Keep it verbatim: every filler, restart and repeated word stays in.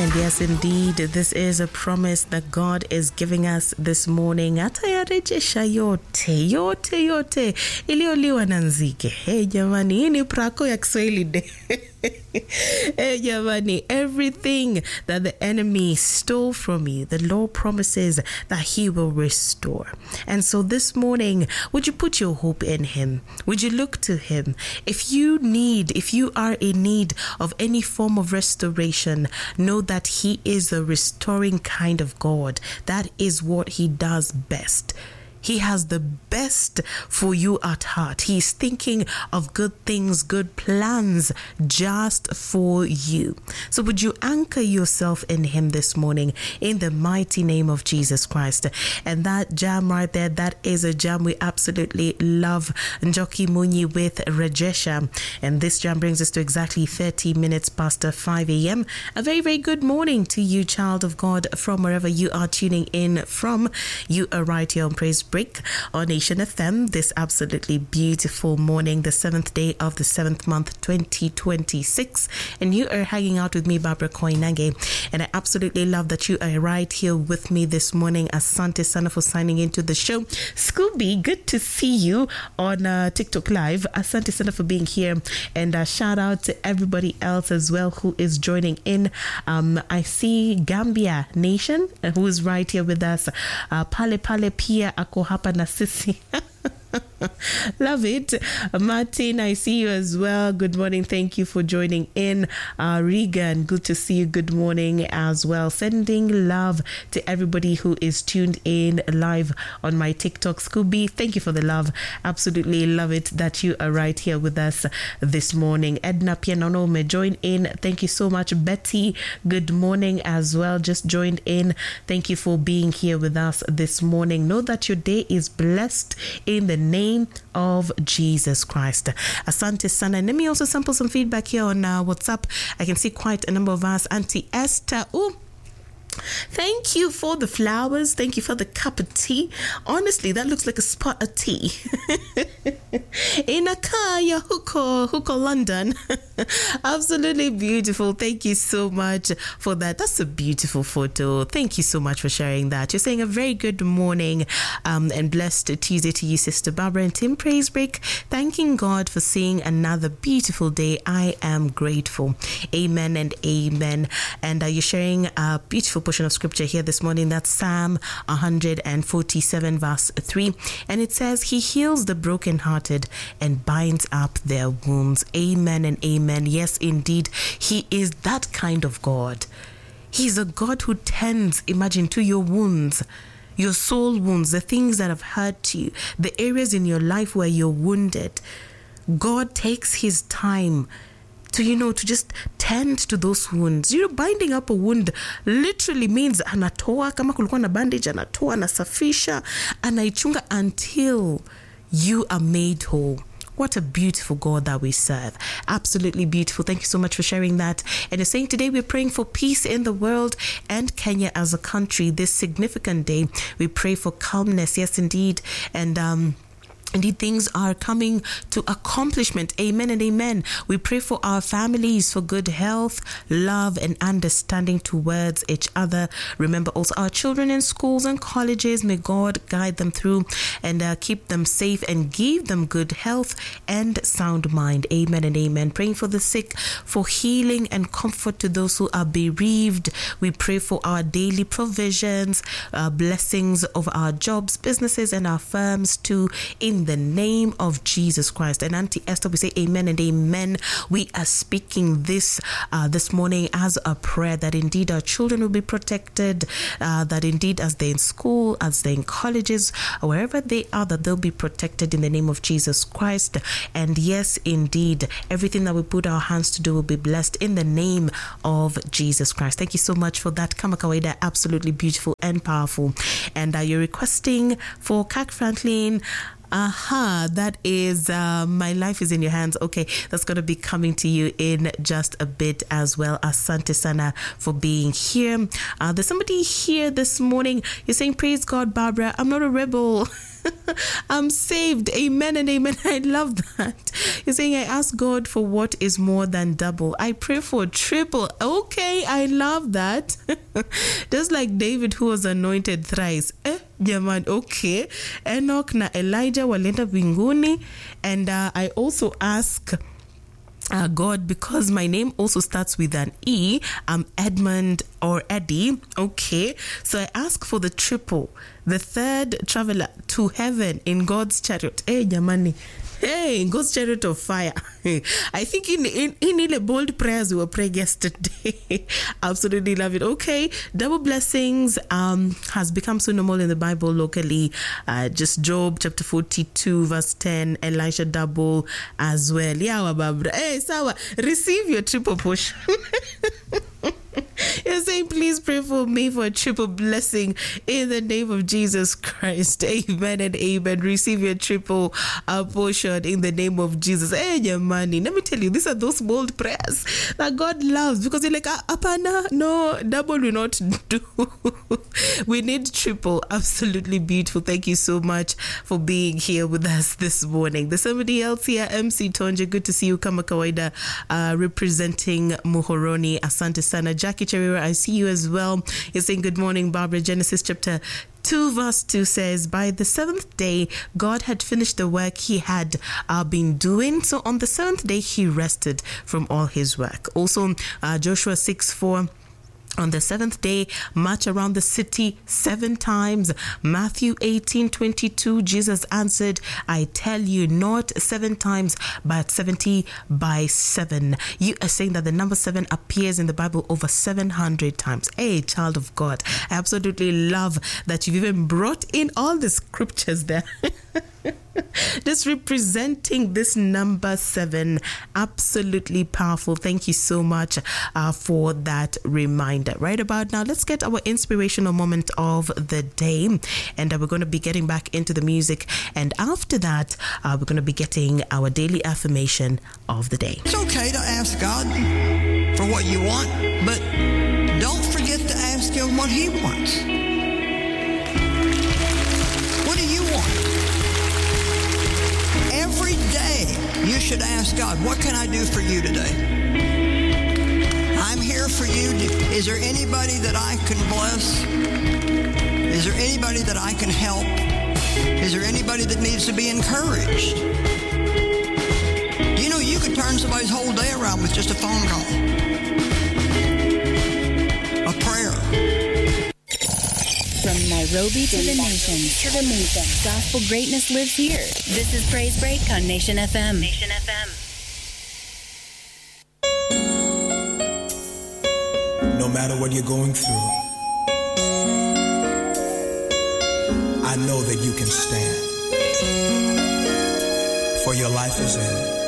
And yes, indeed, this is a promise that God is giving us this morning. Atayarejesha yote, yote, yote. Ilioliwa na nzige. Hey, jamani, hii ni prako ya Kiswahili de. Hey, jamani, everything that the enemy stole from you, the Lord promises that he will restore. And so this morning, would you put your hope in him? Would you look to him? If you need, if you are in need of any form of restoration, know that he is a restoring kind of God. That is what he does best. He has the best for you at heart. He's thinking of good things, good plans just for you. So would you anchor yourself in him this morning in the mighty name of Jesus Christ? And that jam right there, that is a jam we absolutely love. Njoki Munyi with Rajesha. And this jam brings us to exactly thirty minutes past five a.m. A very, very good morning to you, child of God, from wherever you are tuning in from. You are right here on Praise Break on Nation F M this absolutely beautiful morning, the seventh day of the seventh month, twenty twenty-six, and you are hanging out with me, Barbara Koinange, and I absolutely love that you are right here with me this morning. Asante sana for signing into the show. Scooby, good to see you on uh, TikTok Live. Asante sana for being here, and uh, shout out to everybody else as well who is joining in. Um, I see Gambia Nation, uh, who is right here with us. Uh, Pale Pale Pia ako hapa na sisi. Love it. Martin, I see you as well. Good morning. Thank you for joining in. Uh, Regan, good to see you. Good morning as well. Sending love to everybody who is tuned in live on my TikTok. Scooby, thank you for the love. Absolutely love it that you are right here with us this morning. Edna Pianono may join in. Thank you so much. Betty, good morning as well. Just joined in. Thank you for being here with us this morning. Know that your day is blessed in the name of Jesus Christ. Asante sana. And let me also sample some feedback here on uh, WhatsApp. I can see quite a number of us. Auntie Esther, ooh, thank you for the flowers. Thank you for the cup of tea. Honestly, that looks like a spot of tea. In a car, yeah, Huko, Huko, London. Absolutely beautiful. Thank you so much for that. That's a beautiful photo. Thank you so much for sharing that. You're saying a very good morning um, and blessed Tuesday to you, Sister Barbara and Tim. Praise Break. Thanking God for seeing another beautiful day. I am grateful. Amen and amen. And uh, you're sharing a beautiful portion of scripture here this morning. That's Psalm one forty-seven verse three, and it says he heals the brokenhearted and binds up their wounds. Amen and amen. Yes, indeed, he is that kind of God. He's a God who tends, imagine, to your wounds, your soul wounds, the things that have hurt you, the areas in your life where you're wounded. God takes his time to, you know, to just tend to those wounds. You know, binding up a wound literally means anatoa, kama kulikuwa na bandage, anatoa, anasafisha, anaichunga until you are made whole. What a beautiful God that we serve. Absolutely beautiful. Thank you so much for sharing that. And you're saying today we're praying for peace in the world and Kenya as a country. This significant day, we pray for calmness. Yes, indeed. And, um, Indeed, things are coming to accomplishment. Amen and amen. We pray for our families for good health, love, and understanding towards each other. Remember also our children in schools and colleges. May God guide them through and uh, keep them safe and give them good health and sound mind. Amen and amen. Praying for the sick, for healing and comfort to those who are bereaved. We pray for our daily provisions, uh, blessings of our jobs, businesses, and our firms too, in the name of Jesus Christ. And Auntie Esther, we say amen and amen. We are speaking this uh, this morning as a prayer that indeed our children will be protected, uh, that indeed as they're in school, as they're in colleges, wherever they are, that they'll be protected in the name of Jesus Christ. And yes, indeed, everything that we put our hands to do will be blessed in the name of Jesus Christ. Thank you so much for that. Kama kawaida, absolutely beautiful and powerful. And uh, you're requesting for Kirk Franklin, Aha, that is uh, My Life is in Your Hands. Okay, that's going to be coming to you in just a bit as well. Asante sana for being here. Uh, there's somebody here this morning. You're saying, praise God, Barbara. I'm not a rebel. I'm saved. Amen and amen. I love that. You're saying, I ask God for what is more than double. I pray for triple. Okay, I love that. Just like David, who was anointed thrice. Eh, jaman, okay. Enoch na Elijah walenda binguni. And uh, I also ask Uh, God, because my name also starts with an E, I'm Edmund or Eddie. Okay, so I ask for the triple, the third traveler to heaven in God's chariot. Hey, Yamani. Hey, in God's chariot of fire. I think in in in the bold prayers we were praying yesterday. Absolutely love it. Okay, double blessings um has become so normal in the Bible locally. Uh, just Job chapter forty-two verse ten. Elisha double as well. Yeah, Barbara. Hey, Sawa, receive your triple push. You're saying, please pray for me for a triple blessing in the name of Jesus Christ. Amen and amen. Receive your triple uh, portion in the name of Jesus. Hey, your money. Let me tell you, these are those bold prayers that God loves, because you're like, apana, no, double will not do. We need triple. Absolutely beautiful. Thank you so much for being here with us this morning. There's somebody else here, M C Tonje. Good to see you, kama kawaida, uh, representing Muhoroni. Asante sana. Jackie Cherira, I see you as well. You're saying, good morning, Barbara. Genesis chapter two verse two says, by the seventh day, God had finished the work he had uh, been doing. So on the seventh day, he rested from all his work. Also, uh, Joshua six four, on the seventh day, march around the city seven times. Matthew eighteen twenty-two, Jesus answered, I tell you, not seven times, but seventy by seven. You are saying that the number seven appears in the Bible over seven hundred times. Hey, child of God, I absolutely love that you've even brought in all the scriptures there. Just representing this number seven. Absolutely powerful. Thank you so much uh, for that reminder. Right about now, let's get our inspirational moment of the day. And uh, we're going to be getting back into the music. And after that, uh, we're going to be getting our daily affirmation of the day. It's okay to ask God for what you want, but don't forget to ask Him what He wants. What do you want? Every day, you should ask God, what can I do for you today? I'm here for you. Is there anybody that I can bless? Is there anybody that I can help? Is there anybody that needs to be encouraged? You know, you could turn somebody's whole day around with just a phone call, a prayer. From Nairobi to the nation, to the nation, gospel greatness lives here. This is Praise Break on Nation F M. Nation F M. No matter what you're going through, I know that you can stand. For your life is in